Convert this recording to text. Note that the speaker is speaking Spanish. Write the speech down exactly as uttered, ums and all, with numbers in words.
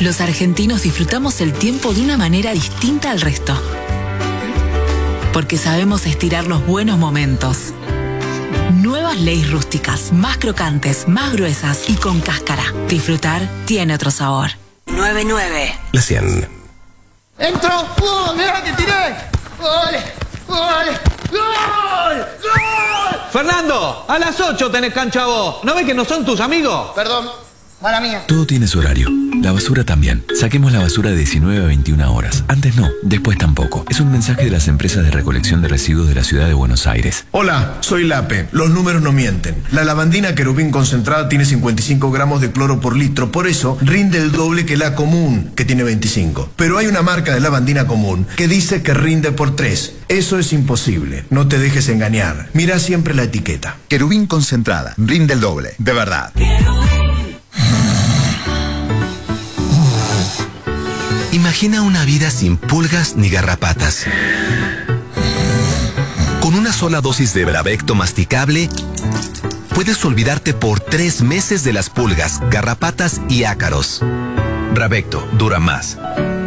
Los argentinos disfrutamos el tiempo de una manera distinta al resto. Porque sabemos estirar los buenos momentos. Nuevas Lay's rústicas, más crocantes, más gruesas y con cáscara. Disfrutar tiene otro sabor. nueve nueve. La cien. ¡Entro! ¡Uh, mira que tiré! ¡Gol! ¡Gol! ¡Gol! ¡Gol! Fernando, a las ocho tenés cancha vos. ¿No ves que no son tus amigos? Perdón, mala mía. Todo tiene su horario. La basura también. Saquemos la basura de diecinueve a veintiuna horas. Antes no, después tampoco. Es un mensaje de las empresas de recolección de residuos de la ciudad de Buenos Aires. Hola, soy Lape. Los números no mienten. La lavandina Querubín concentrada tiene cincuenta y cinco gramos de cloro por litro. Por eso rinde el doble que la común, que tiene veinticinco. Pero hay una marca de lavandina común que dice que rinde por tres. Eso es imposible. No te dejes engañar. Mira siempre la etiqueta. Querubín concentrada. Rinde el doble. De verdad. Imagina una vida sin pulgas ni garrapatas. Con una sola dosis de Bravecto masticable, puedes olvidarte por tres meses de las pulgas, garrapatas y ácaros. Bravecto dura más.